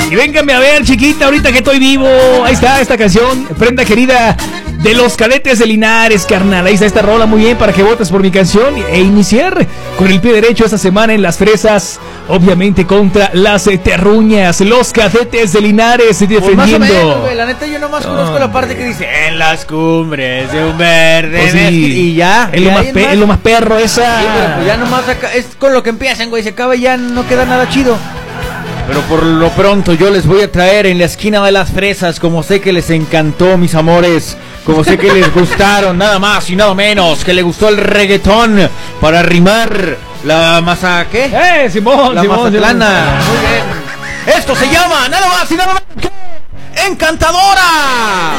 Y véngame a ver, chiquita, ahorita que estoy vivo. Ahí está esta canción, prenda querida, de los Cadetes de Linares, carnal. Ahí está esta rola, muy bien, para que votes por mi canción e iniciar con el pie derecho esta semana en las fresas, obviamente contra las terruñas. Los Cadetes de Linares defendiendo. Pues más o menos, güey. La neta, yo nomás conozco la parte que dice en las cumbres de un verde. Pues sí, y ya. Es lo más perro esa. Sí, pero pues ya nomás acá, es con lo que empiezan, güey. Se acaba y ya no queda nada chido. Pero por lo pronto yo les voy a traer en la esquina de las fresas, como sé que les encantó, mis amores, como sé que les gustaron, nada más y nada menos, que les gustó el reggaetón para rimar la masa, ¿qué? Simón, la Simón, mazatlana. Muy bien. Esto se llama nada más y nada menos que Encantadora.